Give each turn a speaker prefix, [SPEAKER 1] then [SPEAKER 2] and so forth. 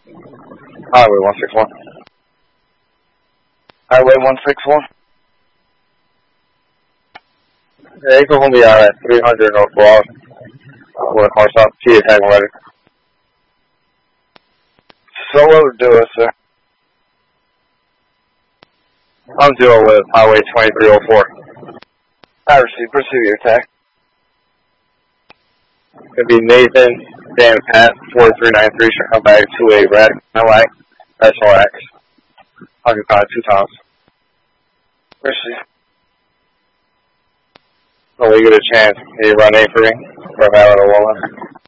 [SPEAKER 1] Highway 161. Highway 161. Yeah, you can hold me out at 300 North Broad. When the car's up, T is hang ready. Solo do it, sir. I'm Duo with Highway 2304. I received. Proceed your attack. Could be Nathan, Dan Pat, 4393, should come back to a red, LA, SRX. Occupied 2 times. Proceed. Oh, we get a chance. Can you run A for me? For a valid 11.